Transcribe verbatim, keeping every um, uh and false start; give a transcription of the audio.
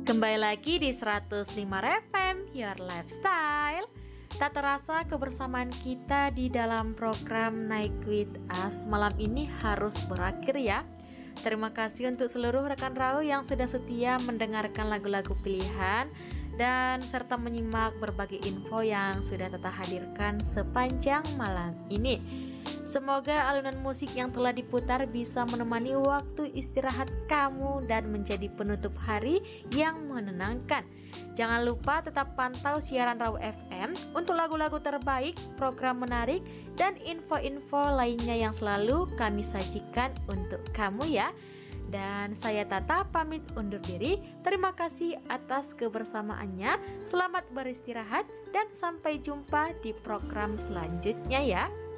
Kembali lagi di seratus lima F M, Your Lifestyle. Tak terasa kebersamaan kita di dalam program Night with Us malam ini harus berakhir ya. Terima kasih untuk seluruh rekan Rau yang sudah setia mendengarkan lagu-lagu pilihan dan serta menyimak berbagai info yang sudah Tata hadirkan sepanjang malam ini. Semoga alunan musik yang telah diputar bisa menemani waktu istirahat kamu dan menjadi penutup hari yang menenangkan. Jangan lupa tetap pantau siaran Rau F M untuk lagu-lagu terbaik, program menarik, dan info-info lainnya yang selalu kami sajikan untuk kamu ya. Dan saya Tata pamit undur diri. Terima kasih atas kebersamaannya. Selamat beristirahat dan sampai jumpa di program selanjutnya ya.